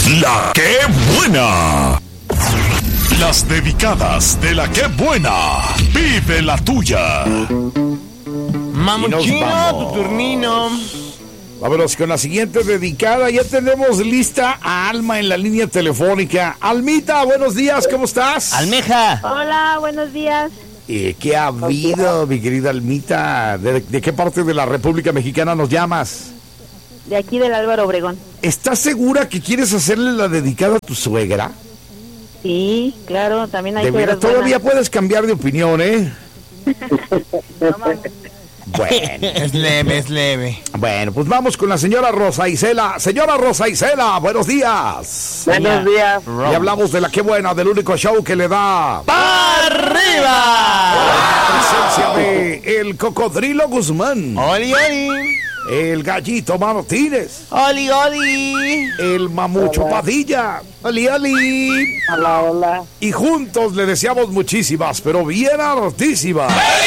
La Qué Buena. Las dedicadas de La Qué Buena. Vive la tuya. Mamuchino, tu turnino. Vámonos con la siguiente dedicada. Ya tenemos lista a Alma en la línea telefónica. Almita, buenos días, ¿cómo estás? Almeja. Hola, buenos días. ¿Qué ha habido, mi querida Almita? ¿De qué parte de la República Mexicana nos llamas? De aquí del Álvaro Obregón. ¿Estás segura que quieres hacerle la dedicada a tu suegra? Sí, claro, también hay De veras, suegras todavía buenas. puedes cambiar de opinión, ¿eh? No mames. Bueno, Es leve, es leve. bueno, pues vamos con la señora Rosa Isela. Señora Rosa Isela, buenos días. Buenos días. Y hablamos de La Qué Buena, del único show que le da ¡Arriba! presencia de el Cocodrilo Guzmán, ¡Oli, oli! el Gallito Martínez, ¡Oli, oli! el Mamucho Padilla, Ali Ali. Hola, hola. Y juntos le deseamos muchísimas, pero bien hartísimas